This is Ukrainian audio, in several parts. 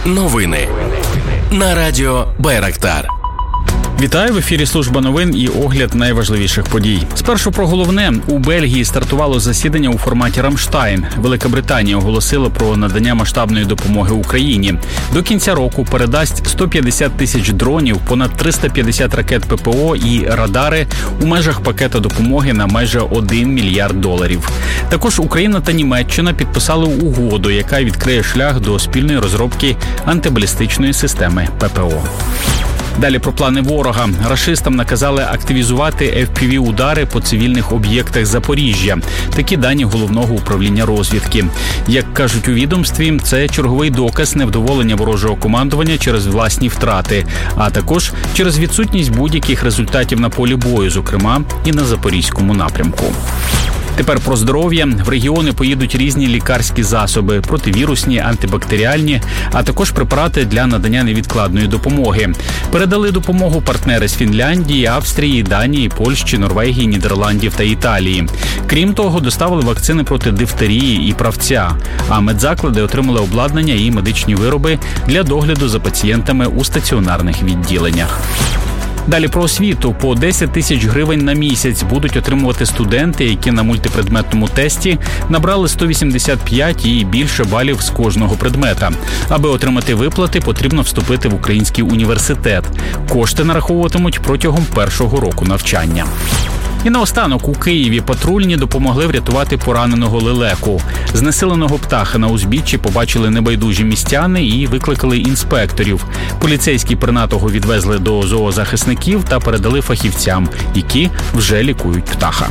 Новини на радіо Байрактар. Вітаю, в ефірі служба новин і огляд найважливіших подій. Спершу про головне. У Бельгії стартувало засідання у форматі «Рамштайн». Велика Британія оголосила про надання масштабної допомоги Україні. До кінця року передасть 150 тисяч дронів, понад 350 ракет ППО і радари у межах пакета допомоги на майже $1 мільярд. Також Україна та Німеччина підписали угоду, яка відкриє шлях до спільної розробки антибалістичної системи ППО. Далі про плани ворога. Рашистам наказали активізувати FPV-удари по цивільних об'єктах Запоріжжя. Такі дані Головного управління розвідки. Як кажуть у відомстві, це черговий доказ невдоволення ворожого командування через власні втрати, а також через відсутність будь-яких результатів на полі бою, зокрема і на Запорізькому напрямку. Тепер про здоров'я. В регіони поїдуть різні лікарські засоби, противірусні, антибактеріальні, а також препарати для надання невідкладної допомоги. Передали допомогу партнери з Фінляндії, Австрії, Данії, Польщі, Норвегії, Нідерландів та Італії. Крім того, доставили вакцини проти дифтерії і правця. А медзаклади отримали обладнання і медичні вироби для догляду за пацієнтами у стаціонарних відділеннях. Далі про освіту. По 10 тисяч гривень на місяць будуть отримувати студенти, які на мультипредметному тесті набрали 185 і більше балів з кожного предмета. Аби отримати виплати, потрібно вступити в український університет. Кошти нараховуватимуть протягом першого року навчання. І наостанок у Києві патрульні допомогли врятувати пораненого лелеку. Знесиленого птаха на узбіччі побачили небайдужі містяни і викликали інспекторів. Поліцейські пернатого відвезли до зоозахисників та передали фахівцям, які вже лікують птаха.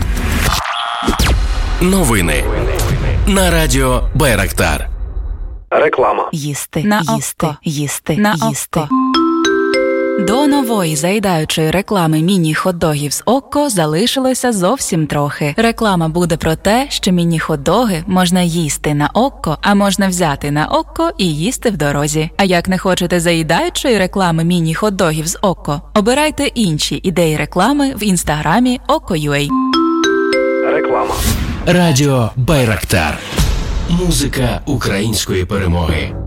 Новини на радіо Байрактар. Реклама. Їсти на око. Їсти на око. До нової заїдаючої реклами міні-хот-догів з Окко залишилося зовсім трохи. Реклама буде про те, що міні-хот-доги можна їсти на Окко, а можна взяти на Окко і їсти в дорозі. А як не хочете заїдаючої реклами міні-хот-догів з Окко, обирайте інші ідеї реклами в інстаграмі Okko.ua. Реклама. Радіо Байрактар. Музика української перемоги.